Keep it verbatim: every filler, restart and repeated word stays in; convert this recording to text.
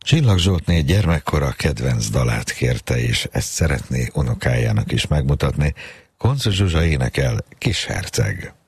Csillag Zsoltné gyermekkora kedvenc dalát kérte, és ezt szeretné unokájának is megmutatni. Konca Zsuzsa énekel Kis herceg.